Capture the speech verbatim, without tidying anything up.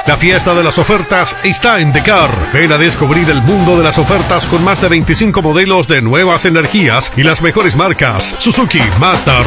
La fiesta de las ofertas está en Decar. Ven a descubrir el mundo de las ofertas con más de veinticinco modelos de nuevas energías y las mejores marcas: Suzuki, Mazda,